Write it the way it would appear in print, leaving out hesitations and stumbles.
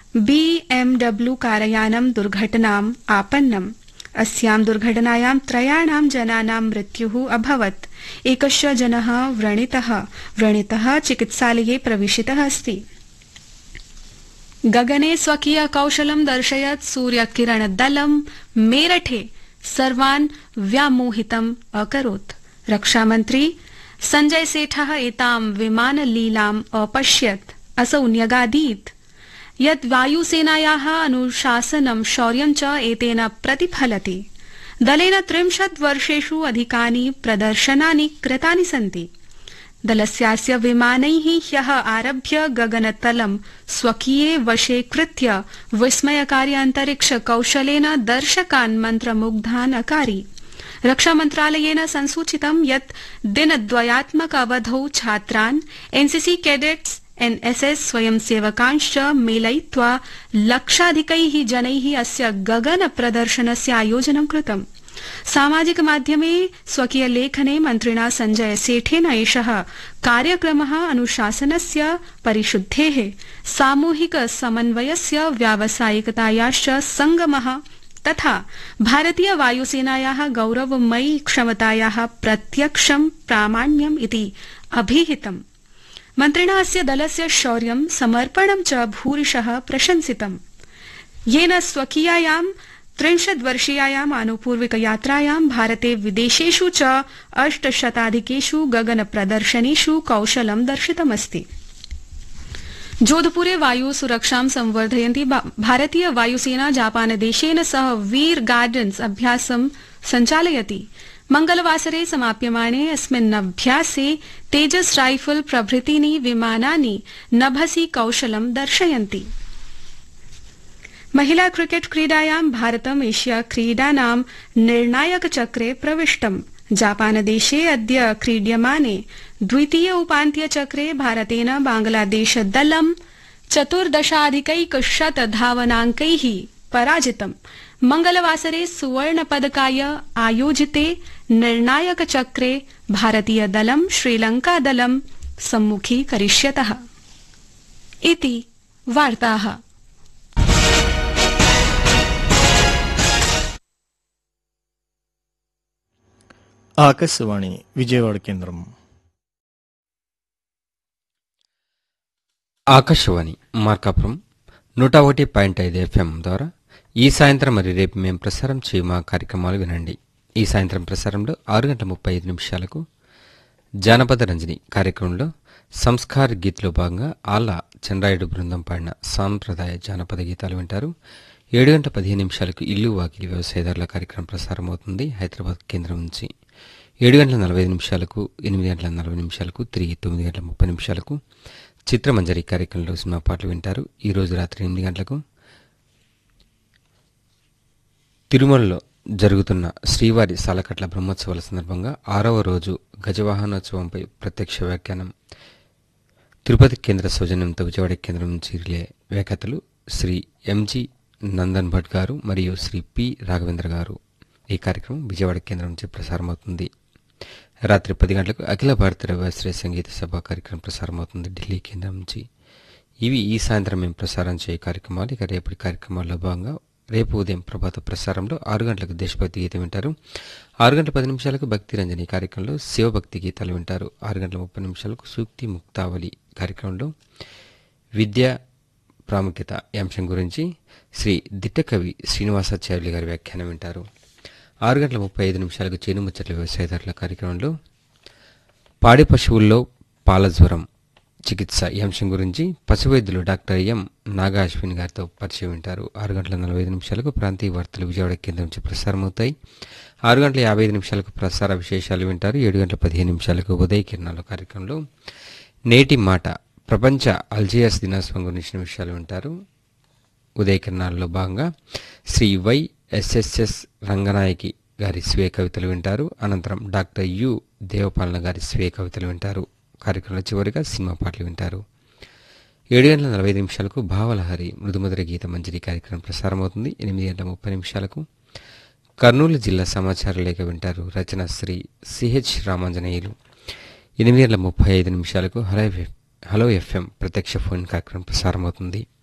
BMW कारयानं दुर्घटनाम् आपन्नम्। अस्यां दुर्घटनायां 3 जनानां मृत्युः अभवत्। एकस्य जनः व्रणितः चिकित्सालये प्रविष्टः अस्ति। गगने स्वकीय कौशलं दर्शयत् सूर्यकिरणदलं मेरठे सर्वान् व्यामोहितम् अकरोत्। रक्षामन्त्री संजय सेठः एतां विमानलीलाम् अपश्यत्। असौ न्यगादीत् यत् वायुसेनायाः अनुशासनं शौर्यं च एतेन प्रतिफलति। दलेन 30 वर्षेषु अधिकानि प्रदर्शनानि कृतानि सन्ति। दलस्यास्य विमानैः ह्यः आरभ्य गगनतलं स्वकीये वशे कृत्य विस्मयकारि अन्तरिक्ष कौशलेन दर्शकान् मन्त्रमुग्धान् अकारि। रक्षामन्त्रालयेन संसूचितं यत् दिनद्वयात्मक अवधौ छात्रान्, एनसीसी कैडेट्स, एनएसएस स्वयंसेवकांश्च मेलयित्वा लक्षाधिकैः जनैः अस्य गगन प्रदर्शनस्य आयोजनं कृतम्। सामाजिक माध्यमे स्वकीय लेखने मन्त्रिणा संजय सेठेन एषः कार्यक्रमः अनुशासनस्य, परिशुद्धेः, सामूहिक समन्वयस्य, व्यावसायिकतायाश्च संगमः तथा भारतीय वायुसेनायाः गौरवमयी क्षमतायाः प्रत्यक्षं प्रामाण्यम् इति अभिहितम्। मन्त्रिणा अस्य दलस्य शौर्यं, समर्पणं च भूरिशः प्रशंसितम्। येन स्वकीयायां 30-वर्षीयायाम् आनुपूर्विकयात्रायां भारते विदेशेषु च 800 गगन प्रदर्शनेषु कौशलं दर्शितमस्ति। जोधपुरे वायु सुरक्षां संवर्धयन्ती भारतीय वायुसेना जापानदेशेन सह वीर गार्डन्स अभ्यासं सञ्चालयति। मंगलवासरे समाप्यमाणे अस्मिन् अभ्यासे तेजस राइफल प्रभृतीनि विमानानि नभसि कौशलं दर्शयन्ति। महिला क्रिकेट क्रीडायां भारतम् एशिया क्रीडानां निर्णायक चक्रे प्रविष्टम्। जापानदेशे अद्य क्रीड्यमाने द्वितीय उपान्त्य चक्रे भारतेन बांग्लादेश दलं 14,100 धावनाङ्कैः पराजितम्। मंगलवासरे सुवर्ण पदकाय आयोजिते निर्णायक चक्रे भारतीय दलं श्रीलंका दलं सम्मुखीकरिष्यतः। इति वार्ताः। ఆకాశవాణి విజయవాడ కేంద్రం. ఆకాశవాణి మార్కాపురం 101.5 FM ద్వారా ఈ సాయంత్రం మరియు రేపు మేము ప్రసారం చేయు మా కార్యక్రమాలు వినండి. ఈ సాయంత్రం ప్రసారంలో 6:35 జానపద రంజని కార్యక్రమంలో సంస్కార్ గీత్లో భాగంగా ఆళ్ల చంద్రాయుడు బృందం పాడిన సాంప్రదాయ జానపద గీతాలు వింటారు. 7:15 ఇల్లు వాకిలి వ్యవసాయదారుల కార్యక్రమం ప్రసారం అవుతుంది హైదరాబాద్ కేంద్రం నుంచి. 7:45 8:40 తిరిగి 9:30 చిత్రమంజరి కార్యక్రమంలో సినిమా పాటలు వింటారు. ఈ రోజు రాత్రి 8 గంటలకు తిరుమలలో జరుగుతున్న శ్రీవారి సాలకట్ల బ్రహ్మోత్సవాల సందర్భంగా 6వ రోజు గజవాహనోత్సవంపై ప్రత్యక్ష వ్యాఖ్యానం తిరుపతి కేంద్ర సౌజన్యంతో విజయవాడ కేంద్రం నుంచి రిలే వ్యాఖ్యాతలు శ్రీ ఎంజి నందన్ భట్ గారు మరియు శ్రీ పి రాఘవేంద్ర గారు. ఈ కార్యక్రమం విజయవాడ కేంద్రం నుంచి ప్రసారమవుతుంది. రాత్రి 10 గంటలకు అఖిల భారత రవివాసరి సంగీత సభ కార్యక్రమం ప్రసారమవుతుంది ఢిల్లీ కేంద్రం నుంచి. ఇవి ఈ సాయంత్రం మేము ప్రసారం చేయే కార్యక్రమాలు. ఇక రేపటి కార్యక్రమాల్లో భాగంగా రేపు ఉదయం ప్రభాత ప్రసారంలో 6 గంటలకు దేశభక్తి గీతం వింటారు. 6:10 భక్తి రంజని కార్యక్రమంలో శివభక్తి గీతాలు వింటారు. 6:30 సూక్తి ముక్తావళి కార్యక్రమంలో విద్యా ప్రాముఖ్యత అంశం గురించి శ్రీ దిట్టకవి శ్రీనివాసాచార్యులు గారి వ్యాఖ్యానం వింటారు. 6:35 చేను ముచ్చట్ల వ్యవసాయదారుల కార్యక్రమంలో పాడి పశువుల్లో పాలజ్వరం చికిత్స ఈ అంశం గురించి పశువైద్యులు డాక్టర్ ఎం నాగా అశ్విన్ గారితో పరిచయం వింటారు. 6:45 ప్రాంతీయ వార్తలు విజయవాడ కేంద్రం నుంచి ప్రసారమవుతాయి. 6:55 ప్రసార విశేషాలు వింటారు. 7:15 ఉదయ కిరణాలు కార్యక్రమంలో నేటి మాట ప్రపంచ అల్జీయర్స్ దినోత్సవం గురించిన విషయాలు వింటారు. ఉదయ కిరణాల్లో భాగంగా శ్రీ వైఎస్ఎస్ఎస్ రంగనాయకి గారి స్వీయ కవితలు వింటారు. అనంతరం డాక్టర్ యు దేవపాలన గారి స్వీయ కవితలు వింటారు. కార్యక్రమంలో చివరిగా సినిమా పాటలు వింటారు. 7:45 భావలహరి మృదుమధుర గీత మంజరి కార్యక్రమం ప్రసారమవుతుంది. 8:30 కర్నూలు జిల్లా సమాచార లేఖ వింటారు. రచన Shri CH Ramanjaneyulu. 8:35 hello FM ప్రత్యక్ష ఫోన్ కార్యక్రమం ప్రసారమవుతుంది.